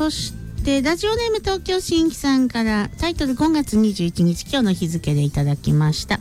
そしてラジオネーム東京新規さんからタイトル5月21日今日の日付でいただきました。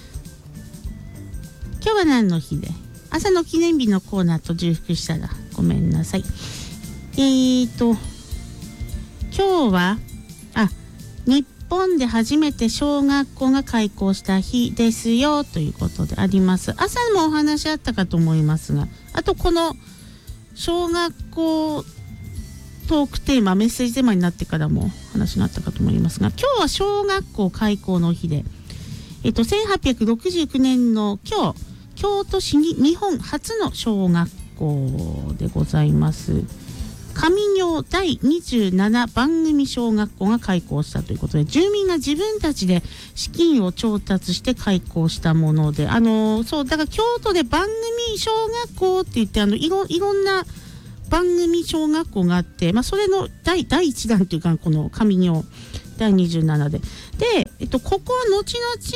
今日は何の日で、朝の記念日のコーナーと重複したらごめんなさい。今日は日本で初めて小学校が開校した日ですよということであります。朝もお話あったかと思いますが、あとこの小学校トークテーマ、メッセージテーマになってからも話があったかと思いますが、今日は小学校開校の日で、1869年の今日、京都市に日本初の小学校でございます。上行第27番組小学校が開校したということで、住民が自分たちで資金を調達して開校したもので、そうだから京都で番組小学校って言っていろんな番組小学校があって、それの第1弾というか、この上行第27でここは後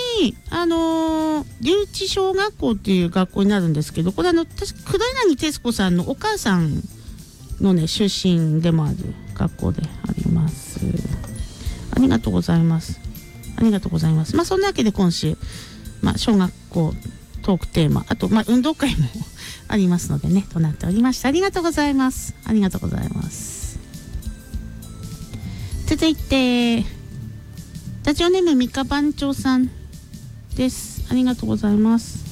々留置小学校っていう学校になるんですけど、これ黒柳徹子さんのお母さんのね出身でもある学校であります。ありがとうございます。ありがとうございます。そんなわけで今週、小学校トークテーマ、あと運動会もありますのでねとなっておりました。ありがとうございます。ありがとうございます。続いてラジオネーム三日番長さんです。ありがとうございます。